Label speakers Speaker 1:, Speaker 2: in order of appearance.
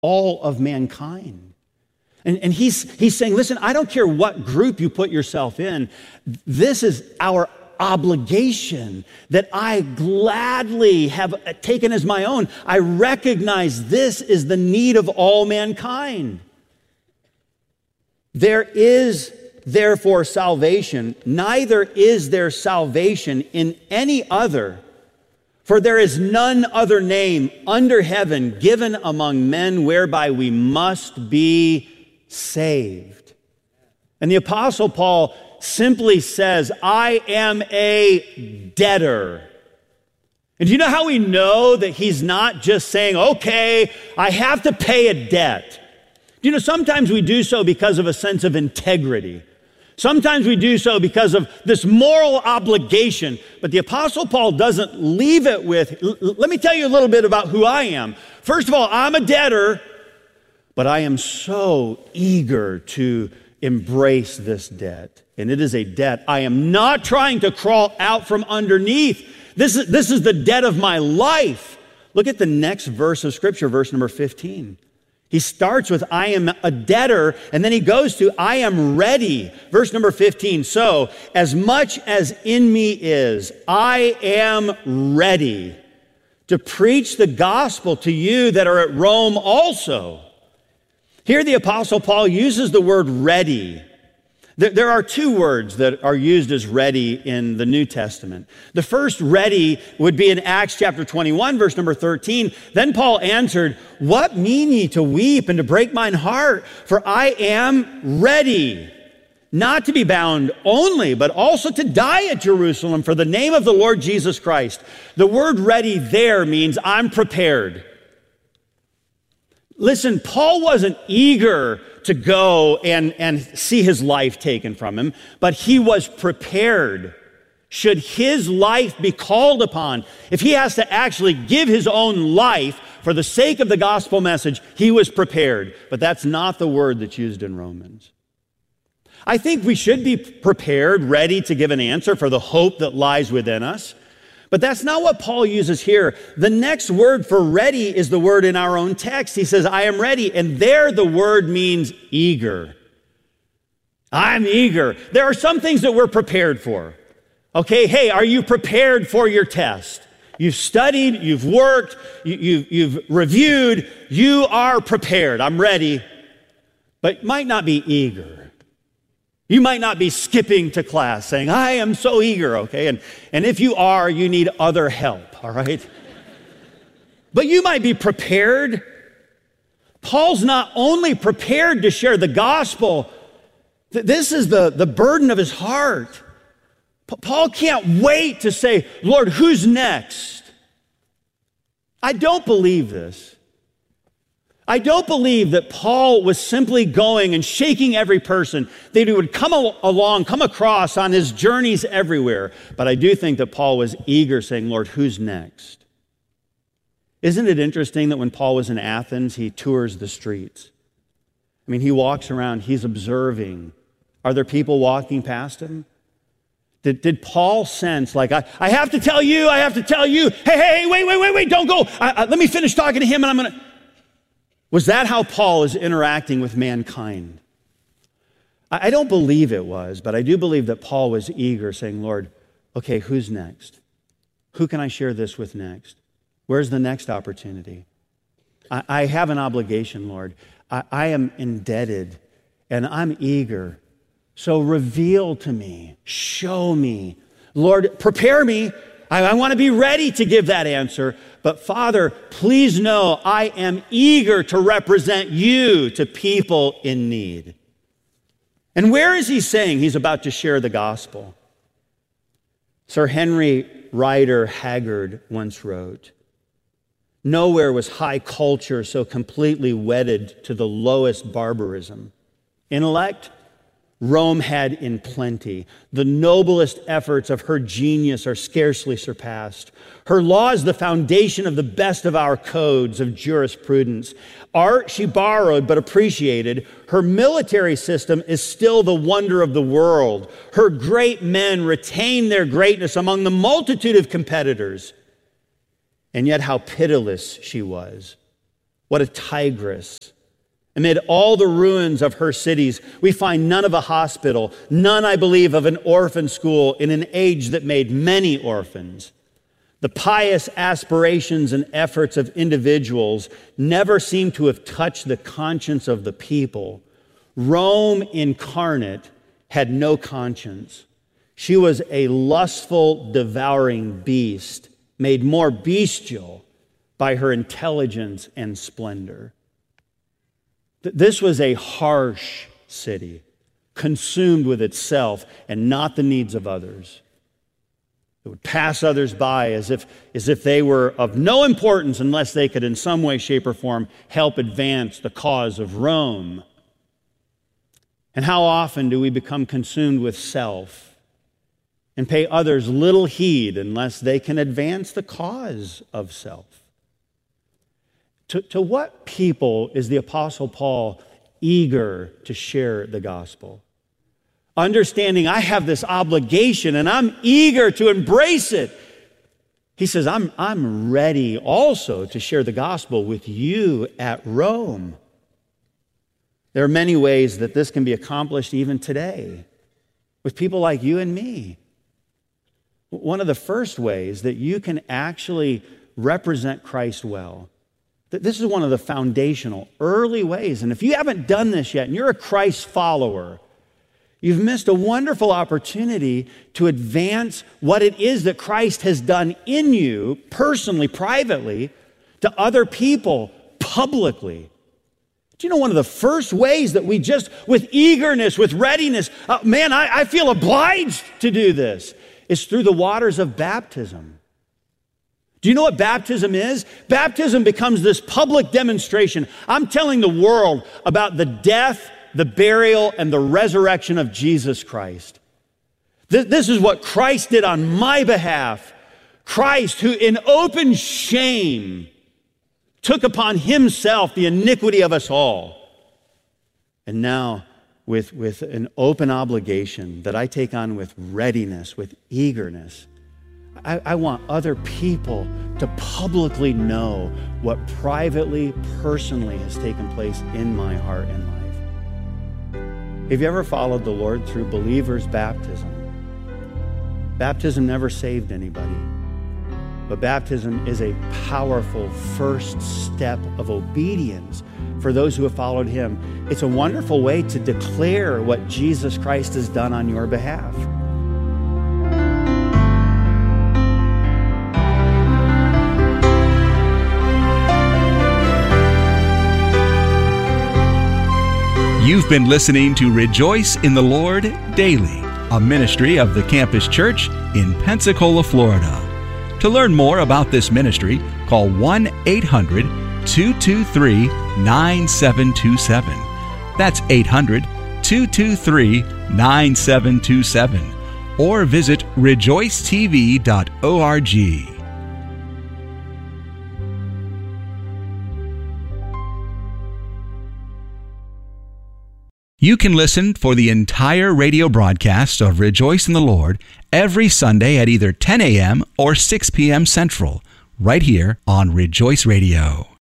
Speaker 1: all of mankind. And he's saying, listen, I don't care what group you put yourself in. This is our obligation that I gladly have taken as my own. I recognize this is the need of all mankind. There is therefore salvation, neither is there salvation in any other, for there is none other name under heaven given among men whereby we must be saved. And the Apostle Paul simply says, I am a debtor. And do you know how we know that he's not just saying, okay, I have to pay a debt? Do you know, sometimes we do so because of a sense of integrity. Sometimes we do so because of this moral obligation. But the Apostle Paul doesn't leave it with, let me tell you a little bit about who I am. First of all, I'm a debtor, but I am so eager to embrace this debt. And it is a debt I am not trying to crawl out from underneath. This is the debt of my life. Look at the next verse of Scripture, verse number 15. He starts with, I am a debtor, and then he goes to, I am ready. Verse number 15, so as much as in me is, I am ready to preach the gospel to you that are at Rome also. Here the Apostle Paul uses the word ready. There are two words that are used as ready in the New Testament. The first ready would be in Acts chapter 21, verse number 13. Then Paul answered, what mean ye to weep and to break mine heart? For I am ready, not to be bound only, but also to die at Jerusalem for the name of the Lord Jesus Christ. The word ready there means I'm prepared. Listen, Paul wasn't eager to go and see his life taken from him, but he was prepared. Should his life be called upon, if he has to actually give his own life for the sake of the gospel message, he was prepared. But that's not the word that's used in Romans. I think we should be prepared, ready to give an answer for the hope that lies within us. But that's not what Paul uses here. The next word for ready is the word in our own text. He says, I am ready. And there the word means eager. I'm eager. There are some things that we're prepared for. Okay, hey, are you prepared for your test? You've studied, you've worked, you've reviewed, you are prepared. I'm ready. But might not be eager. You might not be skipping to class saying, I am so eager, okay? And if you are, you need other help, all right? But you might be prepared. Paul's not only prepared to share the gospel, this is the burden of his heart. Paul can't wait to say, Lord, who's next? I don't believe this. I don't believe that Paul was simply going and shaking every person that he would come across on his journeys everywhere. But I do think that Paul was eager, saying, Lord, who's next? Isn't it interesting that when Paul was in Athens, he tours the streets? I mean, he walks around, he's observing. Are there people walking past him? Did Paul sense, like, I have to tell you, hey, wait, don't go. Let me finish talking to him and I'm going to... Was that how Paul is interacting with mankind? I don't believe it was, but I do believe that Paul was eager, saying, Lord, okay, who's next? Who can I share this with next? Where's the next opportunity? I have an obligation, Lord. I am indebted, and I'm eager. So reveal to me, show me. Lord, prepare me. I want to be ready to give that answer. But Father, please know I am eager to represent you to people in need. And where is he saying he's about to share the gospel? Sir Henry Rider Haggard once wrote, nowhere was high culture so completely wedded to the lowest barbarism. Intellect, Rome had in plenty. The noblest efforts of her genius are scarcely surpassed. Her law is the foundation of the best of our codes of jurisprudence. Art she borrowed but appreciated. Her military system is still the wonder of the world. Her great men retain their greatness among the multitude of competitors. And yet how pitiless she was. What a tigress. Amid all the ruins of her cities, we find none of a hospital, none, I believe, of an orphan school in an age that made many orphans. The pious aspirations and efforts of individuals never seem to have touched the conscience of the people. Rome incarnate had no conscience. She was a lustful, devouring beast, made more bestial by her intelligence and splendor. This was a harsh city, consumed with itself and not the needs of others. It would pass others by as if they were of no importance unless they could in some way, shape, or form help advance the cause of Rome. And how often do we become consumed with self and pay others little heed unless they can advance the cause of self? To what people is the Apostle Paul eager to share the gospel? Understanding I have this obligation and I'm eager to embrace it. He says, I'm ready also to share the gospel with you at Rome. There are many ways that this can be accomplished even today with people like you and me. One of the first ways that you can actually represent Christ well, this is one of the foundational early ways. And if you haven't done this yet and you're a Christ follower, you've missed a wonderful opportunity to advance what it is that Christ has done in you, personally, privately, to other people, publicly. Do you know one of the first ways that we just, with eagerness, with readiness, I feel obliged to do this, is through the waters of baptism. Do you know what baptism is? Baptism becomes this public demonstration. I'm telling the world about the death, the burial, and the resurrection of Jesus Christ. This is what Christ did on my behalf. Christ, who in open shame took upon himself the iniquity of us all. And now, with an open obligation that I take on with readiness, with eagerness, I want other people to publicly know what privately, personally has taken place in my heart and life. Have you ever followed the Lord through believers' baptism? Baptism never saved anybody, but baptism is a powerful first step of obedience for those who have followed him. It's a wonderful way to declare what Jesus Christ has done on your behalf.
Speaker 2: You've been listening to Rejoice in the Lord Daily, a ministry of the Campus Church in Pensacola, Florida. To learn more about this ministry, call 1-800-223-9727. That's 800-223-9727. Or visit rejoicetv.org. You can listen for the entire radio broadcast of Rejoice in the Lord every Sunday at either 10 a.m. or 6 p.m. Central, right here on Rejoice Radio.